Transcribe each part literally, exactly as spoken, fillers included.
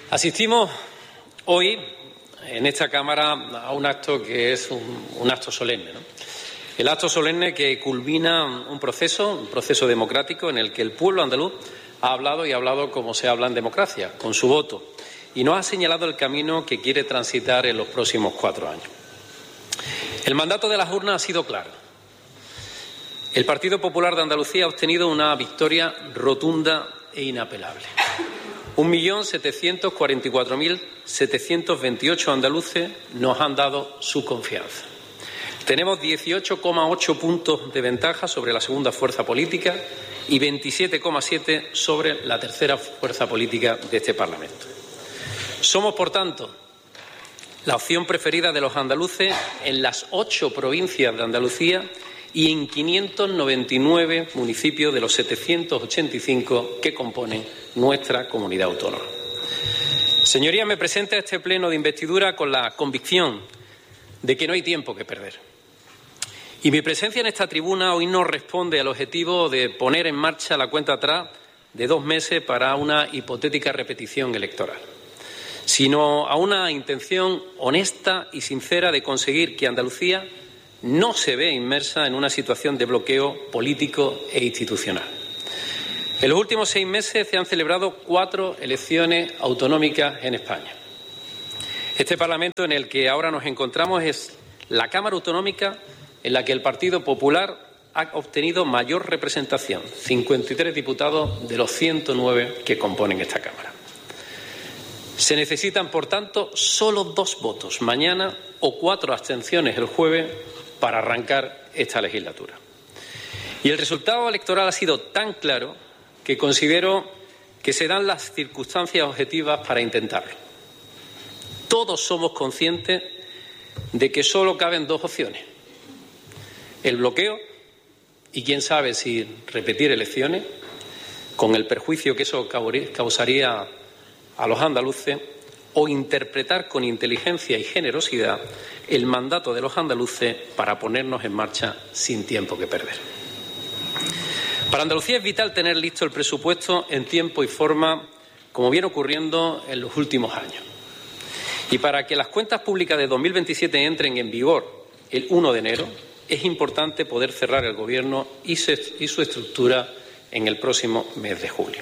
Asistimos hoy en esta Cámara a un acto que es un, un acto solemne, ¿no? El acto solemne que culmina un proceso, un proceso democrático en el que el pueblo andaluz ha hablado y ha hablado como se habla en democracia, con su voto, y nos ha señalado el camino que quiere transitar en los próximos cuatro años. El mandato de las urnas ha sido claro. El Partido Popular de Andalucía ha obtenido una victoria rotunda e inapelable. un millón setecientos cuarenta y cuatro mil setecientos veintiocho andaluces nos han dado su confianza. Tenemos dieciocho coma ocho puntos de ventaja sobre la segunda fuerza política y veintisiete coma siete sobre la tercera fuerza política de este Parlamento. Somos, por tanto, la opción preferida de los andaluces en las ocho provincias de Andalucía y en quinientos noventa y nueve municipios de los setecientos ochenta y cinco que componen nuestra comunidad autónoma. Señorías, me presento a este pleno de investidura con la convicción de que no hay tiempo que perder. Y mi presencia en esta tribuna hoy no responde al objetivo de poner en marcha la cuenta atrás de dos meses para una hipotética repetición electoral, sino a una intención honesta y sincera de conseguir que Andalucía no se vea inmersa en una situación de bloqueo político e institucional. En los últimos seis meses se han celebrado cuatro elecciones autonómicas en España. Este Parlamento en el que ahora nos encontramos es la Cámara Autonómica en la que el Partido Popular ha obtenido mayor representación, cincuenta y tres diputados de los ciento nueve que componen esta Cámara. Se necesitan, por tanto, solo dos votos mañana o cuatro abstenciones el jueves para arrancar esta legislatura. Y el resultado electoral ha sido tan claro que considero que se dan las circunstancias objetivas para intentarlo. Todos somos conscientes de que solo caben dos opciones: el bloqueo y quién sabe si repetir elecciones, con el perjuicio que eso causaría a los andaluces, o interpretar con inteligencia y generosidad el mandato de los andaluces para ponernos en marcha sin tiempo que perder. Para Andalucía es vital tener listo el presupuesto en tiempo y forma, como viene ocurriendo en los últimos años. Y para que las cuentas públicas de dos mil veintisiete entren en vigor el uno de enero, es importante poder cerrar el Gobierno y su estructura en el próximo mes de julio.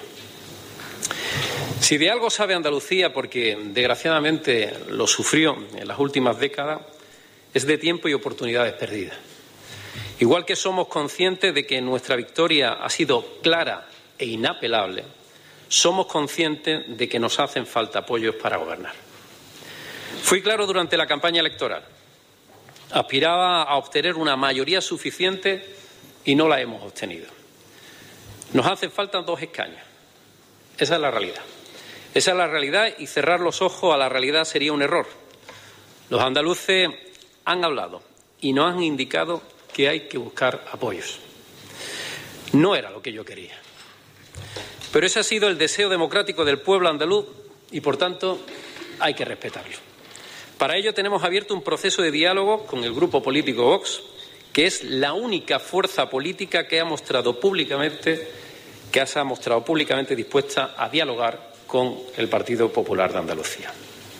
Si de algo sabe Andalucía, porque desgraciadamente lo sufrió en las últimas décadas, es de tiempo y oportunidades perdidas. Igual que somos conscientes de que nuestra victoria ha sido clara e inapelable, somos conscientes de que nos hacen falta apoyos para gobernar. Fui claro durante la campaña electoral. Aspiraba a obtener una mayoría suficiente y no la hemos obtenido. Nos hacen falta dos escaños. Esa es la realidad. Esa es la realidad y cerrar los ojos a la realidad sería un error. Los andaluces han hablado y nos han indicado que hay que buscar apoyos. No era lo que yo quería. Pero ese ha sido el deseo democrático del pueblo andaluz y, por tanto, hay que respetarlo. Para ello tenemos abierto un proceso de diálogo con el grupo político Vox, que es la única fuerza política que ha mostrado públicamente, que se ha mostrado públicamente dispuesta a dialogar con el Partido Popular de Andalucía.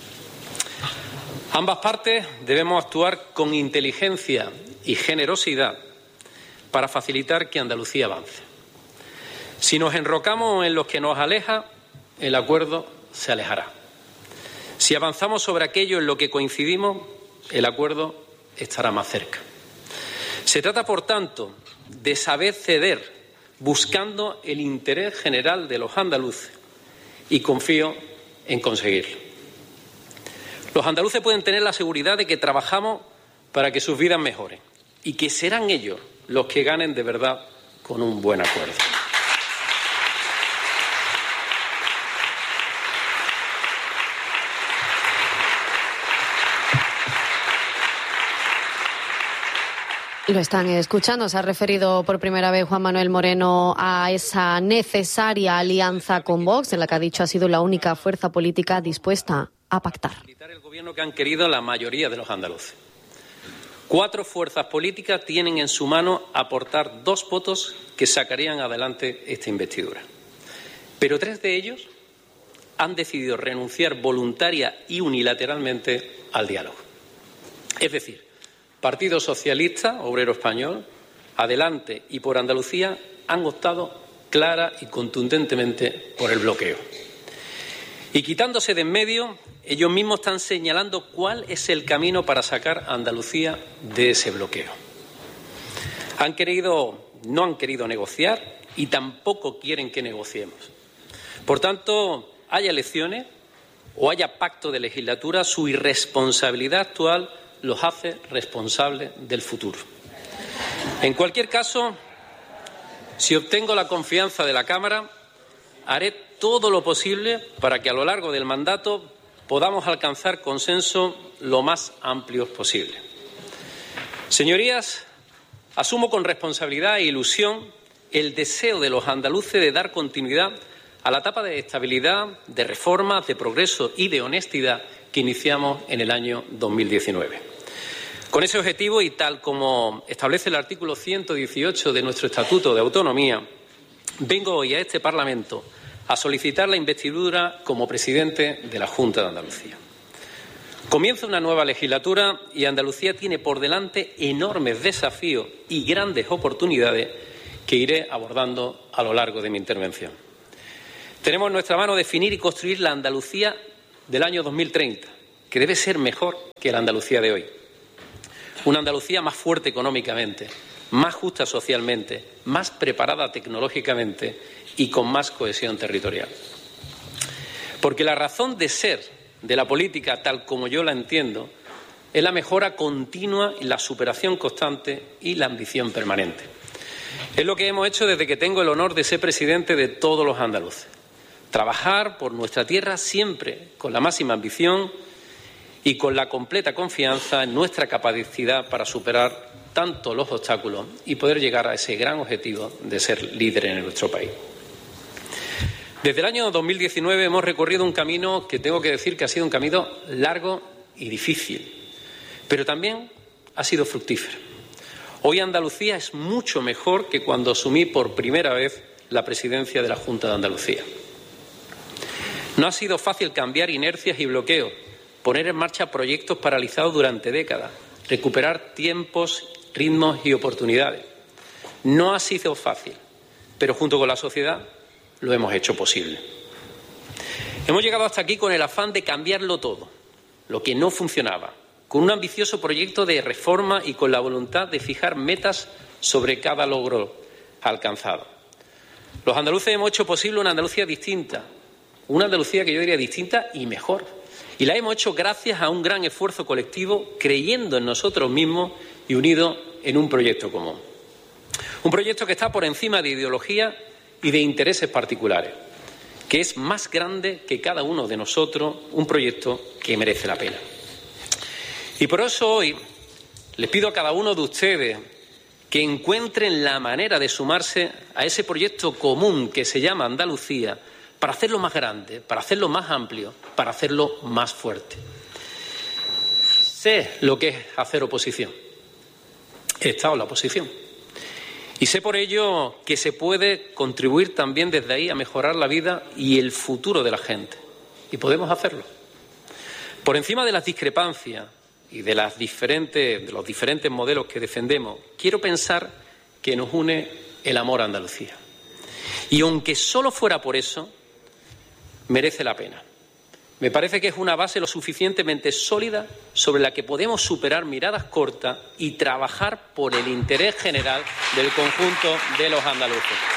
Ambas partes debemos actuar con inteligencia y generosidad para facilitar que Andalucía avance. Si nos enrocamos en lo que nos aleja, el acuerdo se alejará. Si avanzamos sobre aquello en lo que coincidimos, el acuerdo estará más cerca. Se trata, por tanto, de saber ceder buscando el interés general de los andaluces y confío en conseguirlo. Los andaluces pueden tener la seguridad de que trabajamos para que sus vidas mejoren y que serán ellos los que ganen de verdad con un buen acuerdo. Lo están escuchando. Se ha referido por primera vez Juan Manuel Moreno a esa necesaria alianza con Vox, en la que ha dicho ha sido la única fuerza política dispuesta a pactar. El gobierno que han querido la mayoría de los andaluces. Cuatro fuerzas políticas tienen en su mano aportar dos votos que sacarían adelante esta investidura. Pero tres de ellos han decidido renunciar voluntaria y unilateralmente al diálogo. Es decir, Partido Socialista Obrero Español, Adelante y por Andalucía han optado clara y contundentemente por el bloqueo. Y quitándose de en medio, ellos mismos están señalando cuál es el camino para sacar a Andalucía de ese bloqueo. Han querido, no han querido negociar y tampoco quieren que negociemos. Por tanto, haya elecciones o haya pacto de legislatura, su irresponsabilidad actual los hace responsables del futuro. En cualquier caso, si obtengo la confianza de la Cámara, haré todo lo posible para que a lo largo del mandato podamos alcanzar consenso lo más amplios posible. Señorías, asumo con responsabilidad e ilusión el deseo de los andaluces de dar continuidad a la etapa de estabilidad, de reformas, de progreso y de honestidad que iniciamos en el año dos mil diecinueve. Con ese objetivo y tal como establece el artículo ciento dieciocho de nuestro Estatuto de Autonomía, vengo hoy a este Parlamento a solicitar la investidura como presidente de la Junta de Andalucía. Comienza una nueva legislatura y Andalucía tiene por delante enormes desafíos y grandes oportunidades que iré abordando a lo largo de mi intervención. Tenemos en nuestra mano definir y construir la Andalucía del año dos mil treinta, que debe ser mejor que la Andalucía de hoy. Una Andalucía más fuerte económicamente, más justa socialmente, más preparada tecnológicamente y con más cohesión territorial. Porque la razón de ser de la política, tal como yo la entiendo, es la mejora continua, la superación constante y la ambición permanente. Es lo que hemos hecho desde que tengo el honor de ser presidente de todos los andaluces. Trabajar por nuestra tierra siempre con la máxima ambición y con la completa confianza en nuestra capacidad para superar tanto los obstáculos y poder llegar a ese gran objetivo de ser líderes en nuestro país. Desde el año dos mil diecinueve hemos recorrido un camino que tengo que decir que ha sido un camino largo y difícil, pero también ha sido fructífero. Hoy Andalucía es mucho mejor que cuando asumí por primera vez la presidencia de la Junta de Andalucía. No ha sido fácil cambiar inercias y bloqueos, poner en marcha proyectos paralizados durante décadas, recuperar tiempos, ritmos y oportunidades. No ha sido fácil, pero junto con la sociedad lo hemos hecho posible. Hemos llegado hasta aquí con el afán de cambiarlo todo, lo que no funcionaba, con un ambicioso proyecto de reforma y con la voluntad de fijar metas sobre cada logro alcanzado. Los andaluces hemos hecho posible una Andalucía distinta, una Andalucía que yo diría distinta y mejor. Y la hemos hecho gracias a un gran esfuerzo colectivo, creyendo en nosotros mismos y unidos en un proyecto común. Un proyecto que está por encima de ideología y de intereses particulares, que es más grande que cada uno de nosotros, un proyecto que merece la pena. Y por eso hoy les pido a cada uno de ustedes que encuentren la manera de sumarse a ese proyecto común que se llama Andalucía, para hacerlo más grande, para hacerlo más amplio, para hacerlo más fuerte. Sé lo que es hacer oposición. He estado en la oposición. Y sé por ello que se puede contribuir también desde ahí a mejorar la vida y el futuro de la gente. Y podemos hacerlo. Por encima de las discrepancias y de, las diferentes, de los diferentes modelos que defendemos, quiero pensar que nos une el amor a Andalucía. Y aunque solo fuera por eso, merece la pena. Me parece que es una base lo suficientemente sólida sobre la que podemos superar miradas cortas y trabajar por el interés general del conjunto de los andaluces.